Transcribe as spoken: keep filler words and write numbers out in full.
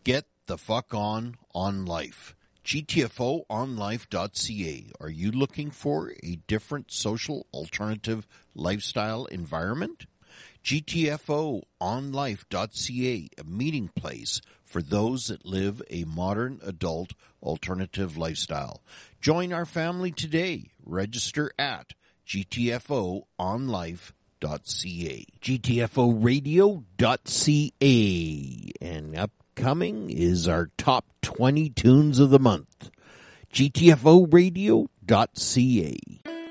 Get the fuck on on life. G T F O on life dot C A. Are you looking for a different social alternative lifestyle environment? G T F O on life dot C A, a meeting place for those that live a modern adult alternative lifestyle. Join our family today. Register at G T F O on life dot C A. G T F O radio dot C A. And upcoming is our top twenty tunes of the month. G T F O radio dot C A.